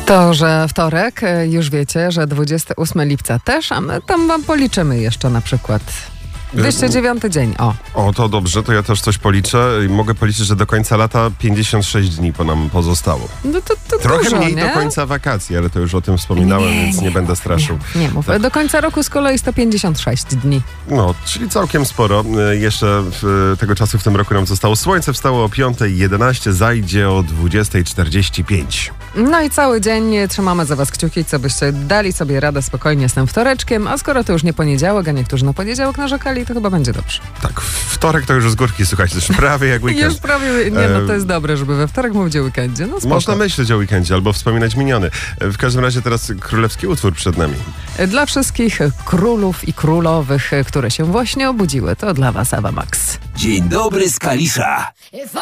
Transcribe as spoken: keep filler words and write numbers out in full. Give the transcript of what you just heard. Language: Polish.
To, że wtorek, już wiecie, że dwudziestego ósmego lipca też, a my tam wam policzymy jeszcze na przykład dwieście dziewiąty dzień, o. O, to dobrze, to ja też coś policzę. Mogę policzyć, że do końca lata pięćdziesiąt sześć dni po nam pozostało. No to, to Trochę dużo, mniej nie? do końca wakacji, ale to już o tym wspominałem, nie, więc nie, nie będę mów, straszył. Nie, nie mów. Tak. Do końca roku z kolei sto pięćdziesiąt sześć dni. No, czyli całkiem sporo. Jeszcze w, tego czasu w tym roku nam zostało. Słońce wstało o piątej jedenaście, zajdzie o dwudziestej czterdzieści pięć. No i cały dzień trzymamy za was kciuki, co byście dali sobie radę spokojnie z tym wtoreczkiem, a skoro to już nie poniedziałek, a niektórzy na poniedziałek narzekali, to chyba będzie dobrze. Tak, wtorek to już z górki, słuchajcie, to już prawie jak weekend. Już prawie, nie no to jest dobre, żeby we wtorek mówić o weekendzie. No spoko. Można myśleć o weekendzie albo wspominać miniony. W każdym razie teraz królewski utwór przed nami. Dla wszystkich królów i królowych, które się właśnie obudziły, to dla was Ava Max. Dzień dobry z Kalisza.